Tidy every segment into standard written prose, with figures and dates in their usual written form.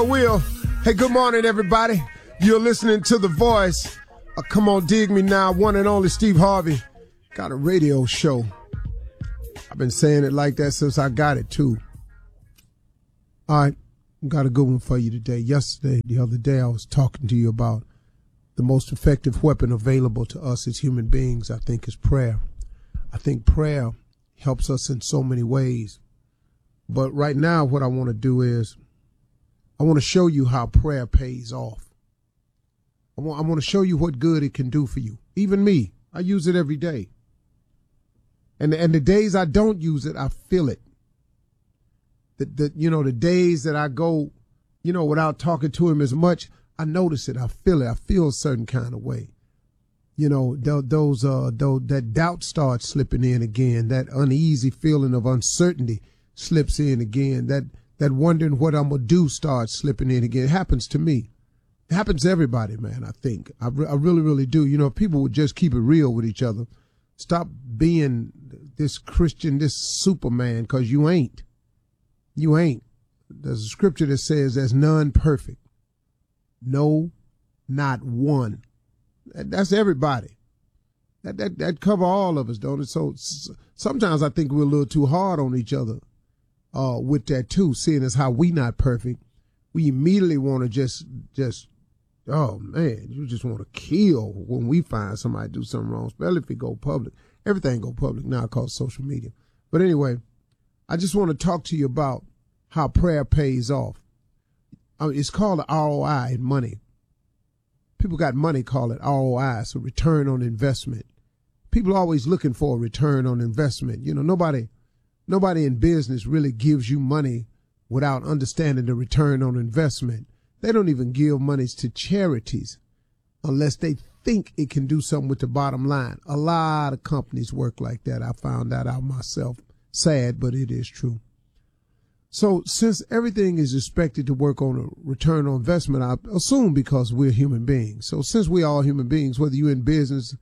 Will. Hey, good morning, everybody. You're listening to The Voice. Come on, dig me now. One and only Steve Harvey. Got a radio show. I've been saying it like that since I got it, too. All right, got a good one for you today. The other day, I was talking to you about the most effective weapon available to us as human beings, I think, is prayer. I think prayer helps us in so many ways. But right now, what I want to do is I want to show you how prayer pays off. I want to show you what good it can do for you. Even me, I use it every day. And the days I don't use it, I feel it. The days that I go, without talking to him as much, I notice it. I feel it. I feel a certain kind of way. That doubt starts slipping in again. That uneasy feeling of uncertainty slips in again. That wondering what I'm going to do starts slipping in again. It happens to me. It happens to everybody, man, I think. I really, really do. If people would just keep it real with each other, stop being this Christian, this Superman, because you ain't. You ain't. There's a scripture that says there's none perfect. No, not one. That's everybody. That cover all of us, don't it? So sometimes I think we're a little too hard on each other with that too, seeing as how we not perfect. We immediately want to just, oh man, you just want to kill when we find somebody do something wrong, especially if it go public. Everything go public now called social media. But anyway, I just want to talk to you about how prayer pays off. It's called the ROI in money. People got money, call it ROI, so return on investment. People are always looking for a return on investment. Nobody in business really gives you money without understanding the return on investment. They don't even give monies to charities unless they think it can do something with the bottom line. A lot of companies work like that. I found that out myself. Sad, but it is true. So since everything is expected to work on a return on investment, I assume because we're human beings. So since we're all human beings, whether you're in business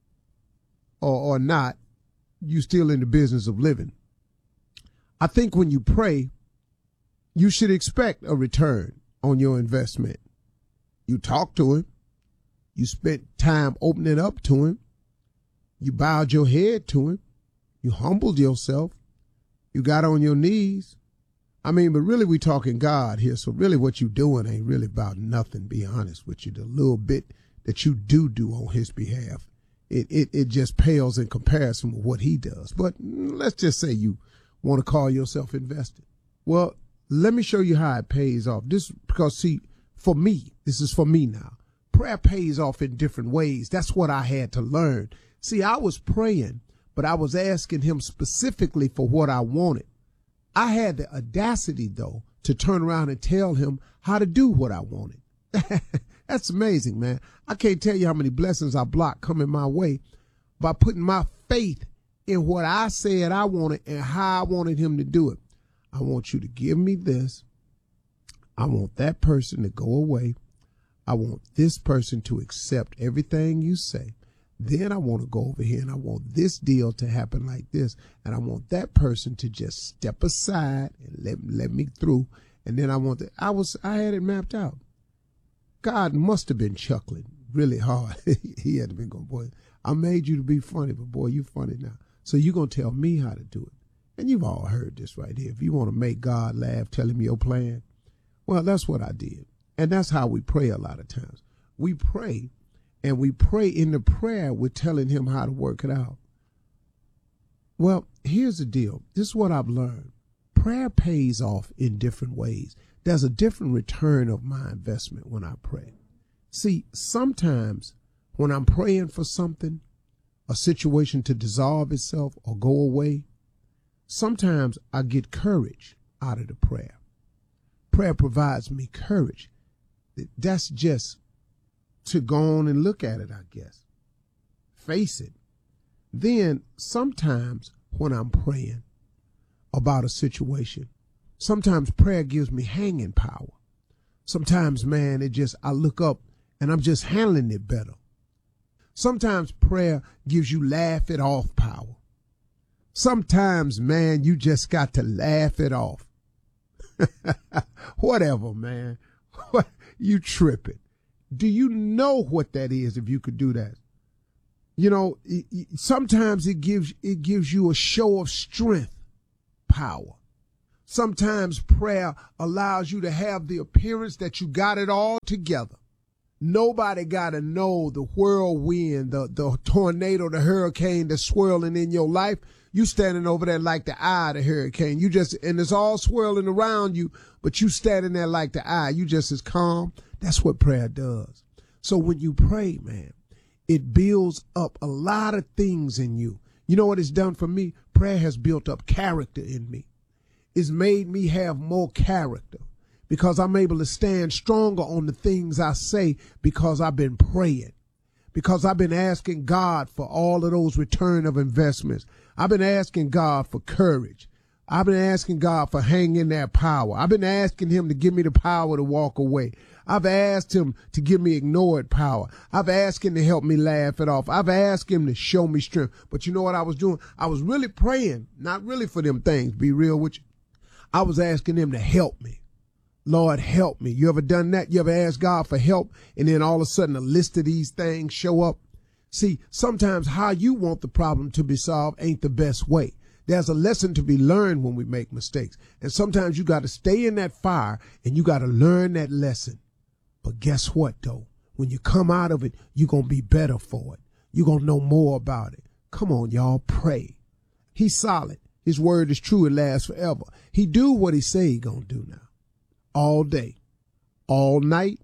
or not, you're still in the business of living. I think when you pray, you should expect a return on your investment. You talk to him. You spent time opening up to him. You bowed your head to him. You humbled yourself. You got on your knees. But really we talking God here. So really what you doing ain't really about nothing, be honest with you. The little bit that you do on his behalf, it just pales in comparison with what he does. But let's just say you want to call yourself invested. Well, let me show you how it pays off. This is for me now. Prayer pays off in different ways. That's what I had to learn. See, I was praying, but I was asking him specifically for what I wanted. I had the audacity, though, to turn around and tell him how to do what I wanted. That's amazing, man. I can't tell you how many blessings I blocked coming my way by putting my faith in what I said I wanted and how I wanted him to do it. I want you to give me this. I want that person to go away. I want this person to accept everything you say. Then I want to go over here and I want this deal to happen like this. And I want that person to just step aside and let me through. And then I had it mapped out. God must have been chuckling really hard. He had to be going, boy, I made you to be funny, but boy, you funny now. So you're going to tell me how to do it. And you've all heard this right here. If you want to make God laugh, tell him your plan. Well, that's what I did. And that's how we pray a lot of times. We pray. And we pray in the prayer, we're telling him how to work it out. Well, here's the deal. This is what I've learned. Prayer pays off in different ways. There's a different return of my investment when I pray. See, sometimes when I'm praying for something, a situation to dissolve itself or go away, sometimes I get courage out of the prayer. Prayer provides me courage. That's just to go on and look at it, I guess. Face it. Then sometimes when I'm praying about a situation, sometimes prayer gives me hanging power. Sometimes, man, I look up and I'm just handling it better. Sometimes prayer gives you laugh it off power. Sometimes, man, you just got to laugh it off. Whatever, man. You tripping. Do you know what that is if you could do that? You know, sometimes it gives you a show of strength, power. Sometimes prayer allows you to have the appearance that you got it all together. Nobody got to know the whirlwind, the tornado, the hurricane that's swirling in your life. You standing over there like the eye of the hurricane. And it's all swirling around you, but you standing there like the eye. You just as calm. That's what prayer does. So when you pray, man, it builds up a lot of things in you. You know what it's done for me? Prayer has built up character in me. It's made me have more character because I'm able to stand stronger on the things I say because I've been praying, because I've been asking God for all of those return of investments. I've been asking God for courage. I've been asking God for hanging in that power. I've been asking him to give me the power to walk away. I've asked him to give me ignored power. I've asked him to help me laugh it off. I've asked him to show me strength. But you know what I was doing? I was really praying, not really for them things, be real with you. I was asking him to help me. Lord, help me. You ever done that? You ever asked God for help and then all of a sudden a list of these things show up? See, sometimes how you want the problem to be solved ain't the best way. There's a lesson to be learned when we make mistakes. And sometimes you got to stay in that fire and you got to learn that lesson. But guess what, though? When you come out of it, you're going to be better for it. You're going to know more about it. Come on, y'all, pray. He's solid. His word is true. It lasts forever. He do what he say he going to do now. All day, all night,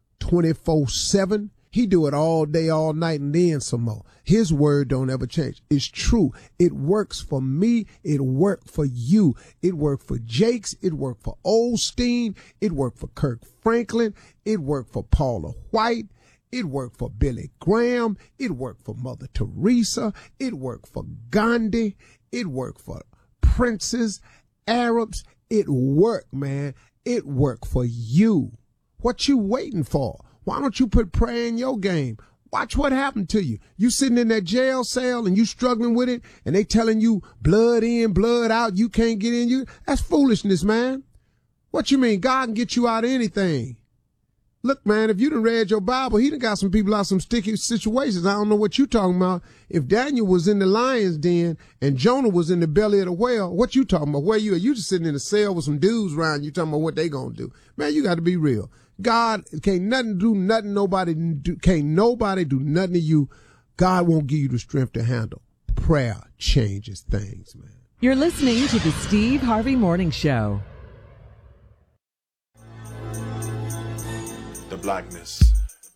24/7. He do it all day, all night, and then some more. His word don't ever change. It's true. It works for me. It worked for you. It worked for Jakes. It worked for Osteen. It worked for Kirk Franklin. It worked for Paula White. It worked for Billy Graham. It worked for Mother Teresa. It worked for Gandhi. It worked for princes, Arabs. It worked, man. It worked for you. What you waiting for? Why don't you put prayer in your game? Watch what happened to you. You sitting in that jail cell and you struggling with it and they telling you blood in, blood out, you can't get in. That's foolishness, man. What you mean? God can get you out of anything. Look, man, if you done read your Bible, he done got some people out some sticky situations. I don't know what you talking about. If Daniel was in the lion's den and Jonah was in the belly of the whale, what you talking about? Where you are? You just sitting in a cell with some dudes around you talking about what they gonna do. Man, you got to be real. God can't do nothing. Can't nobody do nothing to you. God won't give you the strength to handle. Prayer changes things, man. You're listening to the Steve Harvey Morning Show. The blackness